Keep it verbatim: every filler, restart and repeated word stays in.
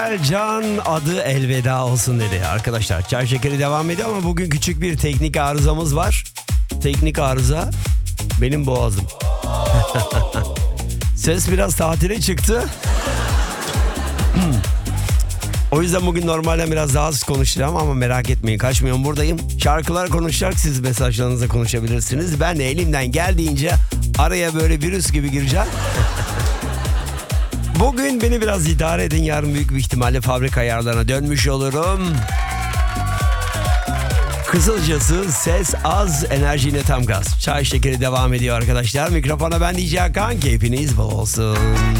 Can adı elveda olsun dedi. Arkadaşlar çay şekeri devam ediyor ama bugün küçük bir teknik arızamız var. Teknik arıza benim boğazım. Ses biraz tatile çıktı. O yüzden bugün normalden biraz daha az konuşacağım ama merak etmeyin, kaçmıyorum, buradayım. Şarkılar konuşacak, siz mesajlarınızla konuşabilirsiniz. Ben de elimden geldiğince araya böyle virüs gibi gireceğim. Bugün beni biraz idare edin, yarın büyük bir ihtimalle fabrika ayarlarına dönmüş olurum. Kısacası ses az, enerji yine tam gaz. Çay şekeri devam ediyor arkadaşlar. Mikrofona ben D J Hakan, keyfiniz bol olsun.